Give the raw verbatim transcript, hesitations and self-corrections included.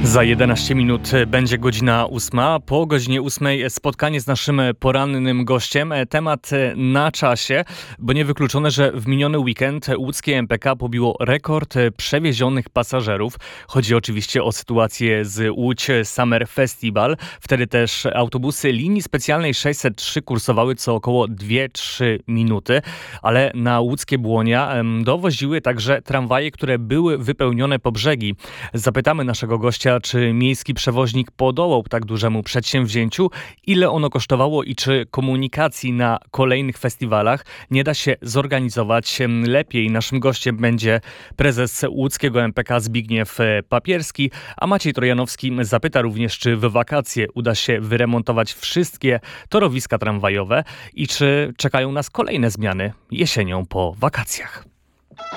Za jedenaście minut będzie godzina ósma. Po godzinie ósmej spotkanie z naszym porannym gościem. Temat na czasie, bo niewykluczone, że w miniony weekend łódzkie M P K pobiło rekord przewiezionych pasażerów. Chodzi oczywiście o sytuację z Łódź Summer Festival. Wtedy też autobusy linii specjalnej sześćset trzy kursowały co około dwie trzy minuty, ale na łódzkie Błonia dowoziły także tramwaje, które były wypełnione po brzegi. Zapytamy naszego gościa, czy miejski przewoźnik podołał tak dużemu przedsięwzięciu, ile ono kosztowało i czy komunikacji na kolejnych festiwalach nie da się zorganizować lepiej. Naszym gościem będzie prezes łódzkiego M P K Zbigniew Papierski, a Maciej Trojanowski zapyta również, czy w wakacje uda się wyremontować wszystkie torowiska tramwajowe i czy czekają nas kolejne zmiany jesienią po wakacjach.